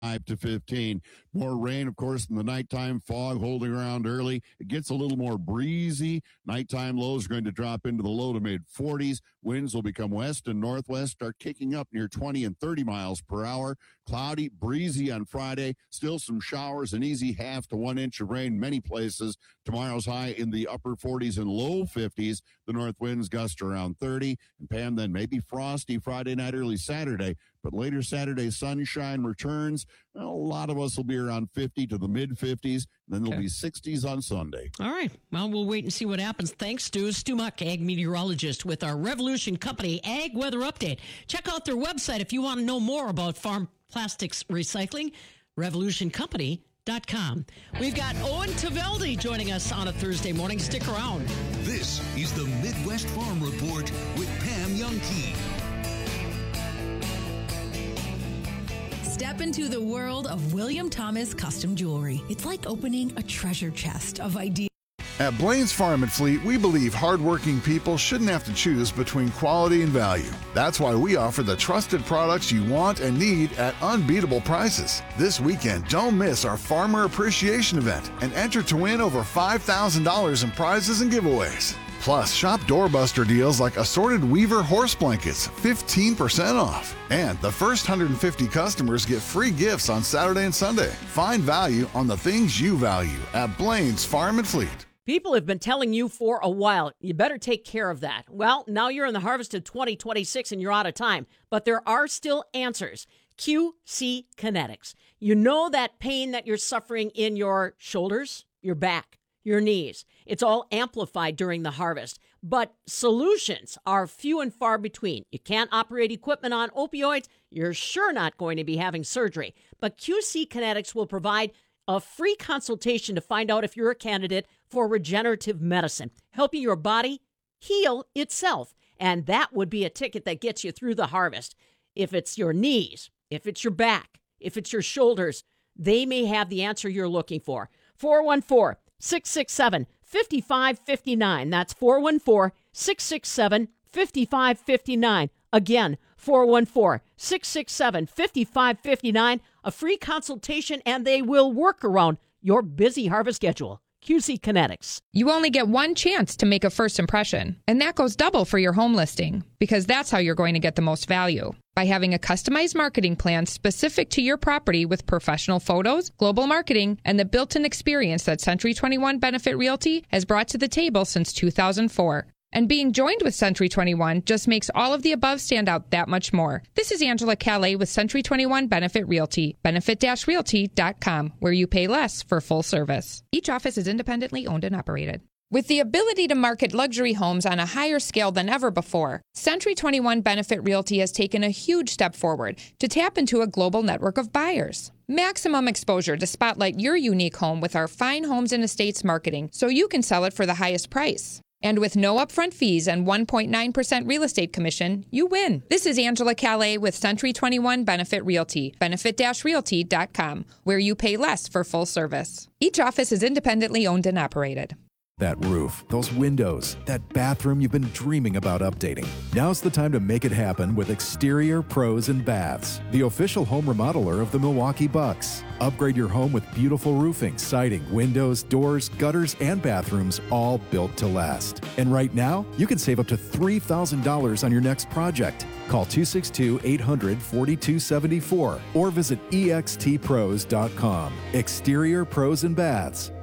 5 to 15. More rain, of course, in the nighttime. Fog holding around early. It gets a little more breezy. Nighttime lows are going to drop into the low to mid 40s. Winds will become west and northwest, start kicking up near 20 and 30 miles per hour. Cloudy, breezy on Friday. Still some showers, an easy half to 1 inch of rain many places. Tomorrow's high in the upper 40s and low 50s. The north winds gust around 30. And Pam, then maybe frosty Friday night, early Saturday. But later Saturday, sunshine returns. A lot of us will be around 50 to the mid-50s. Then there'll be 60s on Sunday. All right. Well, we'll wait and see what happens. Thanks to Stu Muck, ag meteorologist with our Revolution Company Ag Weather Update. Check out their website if you want to know more about farm plastics recycling, revolutioncompany.com. We've got Owen Taveldi joining us on a Thursday morning. Stick around. This is the Midwest Farm Report with Pam Youngkey. Step into the world of William Thomas Custom Jewelry. It's like opening a treasure chest of ideas. At Blaine's Farm and Fleet, we believe hardworking people shouldn't have to choose between quality and value. That's why we offer the trusted products you want and need at unbeatable prices. This weekend, don't miss our Farmer Appreciation Event and enter to win over $5,000 in prizes and giveaways. Plus, shop doorbuster deals like assorted Weaver horse blankets, 15% off. And the first 150 customers get free gifts on Saturday and Sunday. Find value on the things you value at Blaine's Farm and Fleet. People have been telling you for a while, you better take care of that. Well, now you're in the harvest of 2026 and you're out of time. But there are still answers. QC Kinetics. You know that pain that you're suffering in your shoulders, your back, your knees. It's all amplified during the harvest. But solutions are few and far between. You can't operate equipment on opioids. You're sure not going to be having surgery. But QC Kinetics will provide a free consultation to find out if you're a candidate for regenerative medicine, helping your body heal itself. And that would be a ticket that gets you through the harvest. If it's your knees, if it's your back, if it's your shoulders, they may have the answer you're looking for. 414-667-5559. That's 414-667-5559. Again, 414-667-5559. A free consultation, and they will work around your busy harvest schedule. QC Kinetics. You only get one chance to make a first impression, and that goes double for your home listing, because that's how you're going to get the most value. By having a customized marketing plan specific to your property with professional photos, global marketing, and the built-in experience that Century 21 Benefit Realty has brought to the table since 2004. And being joined with Century 21 just makes all of the above stand out that much more. This is Angela Calais with Century 21 Benefit Realty, benefit-realty.com, where you pay less for full service. Each office is independently owned and operated. With the ability to market luxury homes on a higher scale than ever before, Century 21 Benefit Realty has taken a huge step forward to tap into a global network of buyers. Maximum exposure to spotlight your unique home with our fine homes and estates marketing so you can sell it for the highest price. And with no upfront fees and 1.9% real estate commission, you win. This is Angela Calais with Century 21 Benefit Realty, benefit-realty.com, where you pay less for full service. Each office is independently owned and operated. That roof, those windows, that bathroom you've been dreaming about updating. Now's the time to make it happen with Exterior Pros and Baths, the official home remodeler of the Milwaukee Bucks. Upgrade your home with beautiful roofing, siding, windows, doors, gutters, and bathrooms, all built to last. And right now, you can save up to $3,000 on your next project. Call 262-800-4274 or visit extpros.com. Exterior Pros and Baths.